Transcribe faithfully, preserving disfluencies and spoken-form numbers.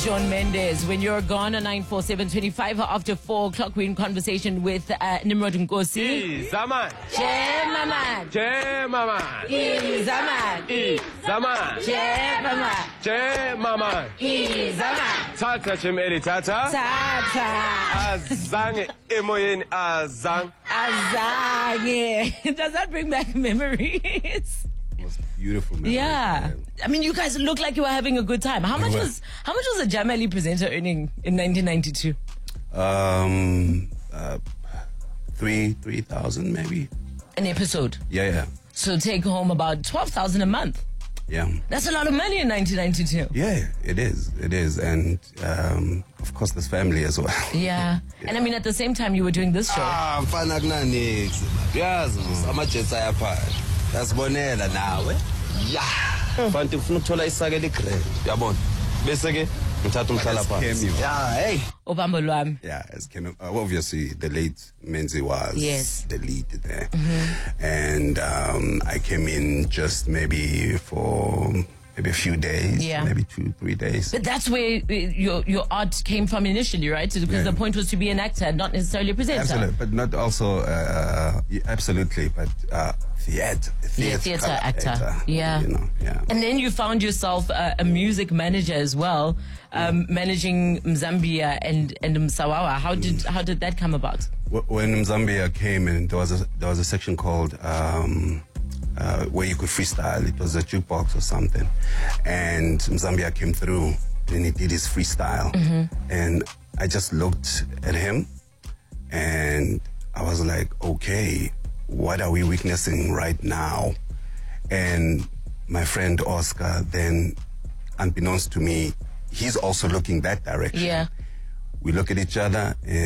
Shawn Mendes, when you're gone on nine four seven twenty-five after four o'clock, we're in conversation with uh, Nimrod Nkosi. Zaman. Chairman. Chairman. Zaman. Zaman. Chairman. Chairman. Zaman. Tata Chimeli Tata. Tata. Azang emoyen azang. Azange. Does that bring back memories? Most beautiful memories. Yeah. I mean, you guys look like you were having a good time. How much was how much was a Jamali presenter earning in nineteen ninety-two? Um, uh, three three thousand maybe. An episode. Yeah, yeah, So take home about twelve thousand a month. yeah. That's a lot of money in nineteen ninety-two. Yeah, it is. It is, and um, of course, there's family as well. Yeah. And I mean, at the same time, you were doing this show. Ah, mfana kunaniksi. Yazi amajetsi ayaphala. Yasibonela nawe. Ya. Fanti ufuna ukuthola isake ligrade. Uyabona? Bese ke ngithatha umhlala phansi. Cameo. Yeah, hey. Obambo lwami. Yeah, as cameo. Uh, obviously, the late Menzi was Yes. the lead there, and um, I came in just maybe for maybe a few days, Yeah. maybe two, three days. But that's where uh, your your art came from initially, right? Because Yeah. the point was to be an actor, not necessarily a presenter. Absolutely, but not also uh, yeah, absolutely, but uh, theater, Yeah, theater, theater actor. Yeah. you know, yeah. And then you found yourself uh, a music manager as well, um, managing Mzambia and and Msawawa. How did how did that come about? Wh- When Zambia came in, there was a there was a section called um, uh, where you could freestyle. It was a jukebox or something, and Zambia came through and he did his freestyle, and I just looked at him, and I was like, okay, what are we witnessing right now? And my friend Oscar, then, unbeknownst to me, he's also looking that direction. Yeah. We look at each other and